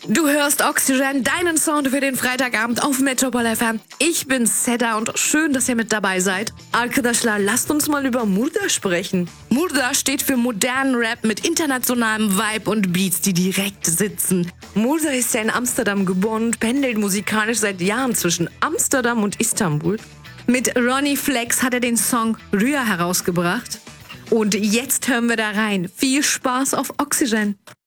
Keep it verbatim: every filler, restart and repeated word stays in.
Du hörst Oxygen, deinen Sound für den Freitagabend auf Metropol F M. Ich bin Seda und schön, dass ihr mit dabei seid. Arkadaşlar, lasst uns mal über Murda sprechen. Murda steht für modernen Rap mit internationalem Vibe und Beats, die direkt sitzen. Murda ist ja in Amsterdam geboren und pendelt musikalisch seit Jahren zwischen Amsterdam und Istanbul. Mit Ronnie Flex hat er den Song Rüya herausgebracht. Und jetzt hören wir da rein. Viel Spaß auf Oxygen.